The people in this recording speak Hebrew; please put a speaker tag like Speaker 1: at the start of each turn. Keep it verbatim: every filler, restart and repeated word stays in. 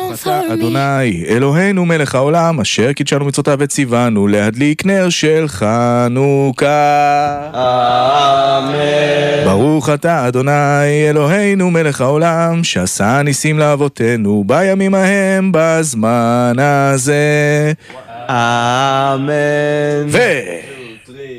Speaker 1: ברוך אתה אדוני אלוהינו מלך העולם אשר קידשנו מצוותיו וציוונו להדליק נר של חנוכה.
Speaker 2: אמן.
Speaker 1: ברוך אתה אדוני אלוהינו מלך העולם שעשה ניסים לאבותינו בימים ההם בזמן הזה.
Speaker 2: אמן.
Speaker 1: ו...